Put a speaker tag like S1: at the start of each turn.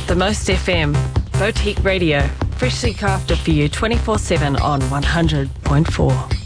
S1: The Most FM, Boutique Radio, freshly crafted for you 24/7 on 100.4.